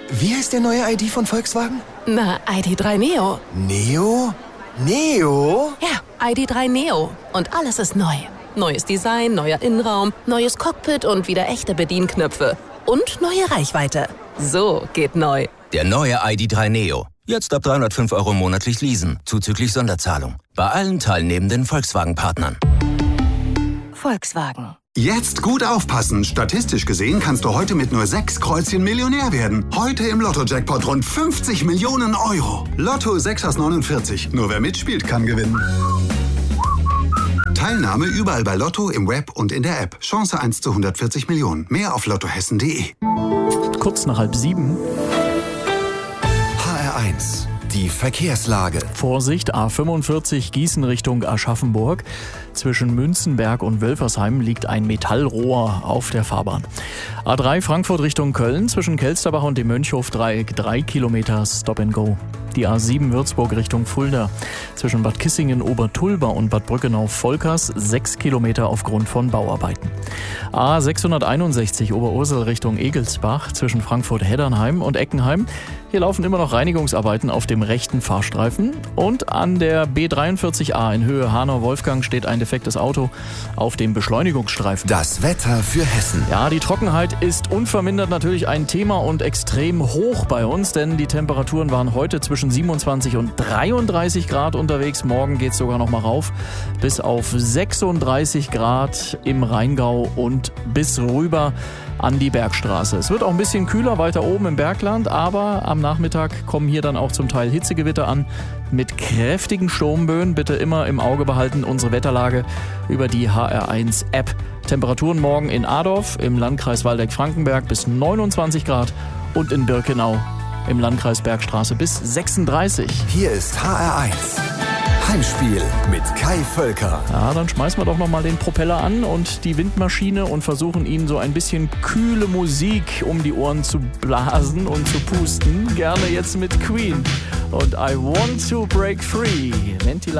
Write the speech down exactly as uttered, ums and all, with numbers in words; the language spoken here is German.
Wie heißt der neue I D von Volkswagen? Na, I D drei Neo. Neo? Neo? Ja, I D drei Neo. Und alles ist neu. Neues Design, neuer Innenraum, neues Cockpit und wieder echte Bedienknöpfe. Und neue Reichweite. So geht neu. Der neue I D drei Neo. Jetzt ab dreihundertfünf Euro monatlich leasen, zuzüglich Sonderzahlung. Bei allen teilnehmenden Volkswagen-Partnern. Volkswagen. Jetzt gut aufpassen. Statistisch gesehen kannst du heute mit nur sechs Kreuzchen Millionär werden. Heute im Lotto-Jackpot rund fünfzig Millionen Euro. Lotto sechs aus neunundvierzig. Nur wer mitspielt, kann gewinnen. Teilnahme überall bei Lotto, im Web und in der App. Chance eins zu hundertvierzig Millionen. Mehr auf lottohessen punkt de. Kurz nach halb sieben. H R eins. Die Verkehrslage. Vorsicht, A fünfundvierzig Gießen Richtung Aschaffenburg. Zwischen Münzenberg und Wölfersheim liegt ein Metallrohr auf der Fahrbahn. A drei Frankfurt Richtung Köln. Zwischen Kelsterbach und dem Mönchhof-Dreieck drei Kilometer Stop and Go. Die A sieben Würzburg Richtung Fulda. Zwischen Bad Kissingen, Obertulba und Bad Brückenau-Volkers sechs Kilometer aufgrund von Bauarbeiten. A sechshunderteinundsechzig Oberursel Richtung Egelsbach. Zwischen Frankfurt-Heddernheim und Eckenheim. Hier laufen immer noch Reinigungsarbeiten auf dem rechten Fahrstreifen. Und an der B dreiundvierzig A in Höhe Hanau-Wolfgang steht ein defektes Auto auf dem Beschleunigungsstreifen. Das Wetter für Hessen. Ja, die Trockenheit ist unvermindert natürlich ein Thema und extrem hoch bei uns, denn die Temperaturen waren heute zwischen siebenundzwanzig und dreiunddreißig Grad unterwegs. Morgen geht es sogar noch mal rauf bis auf sechsunddreißig Grad im Rheingau und bis rüber an die Bergstraße. Es wird auch ein bisschen kühler weiter oben im Bergland, aber am Nachmittag kommen hier dann auch zum Teil Hitzegewitter an mit kräftigen Sturmböen. Bitte immer im Auge behalten unsere Wetterlage über die H R eins App. Temperaturen morgen in Adorf im Landkreis Waldeck-Frankenberg bis neunundzwanzig Grad und in Birkenau im Landkreis Bergstraße bis sechsunddreißig. Hier ist H R eins. Heimspiel mit Kai Völker. Ja, dann schmeißen wir doch nochmal den Propeller an und die Windmaschine und versuchen Ihnen so ein bisschen kühle Musik um die Ohren zu blasen und zu pusten. Gerne jetzt mit Queen und I Want to Break Free. Ventilator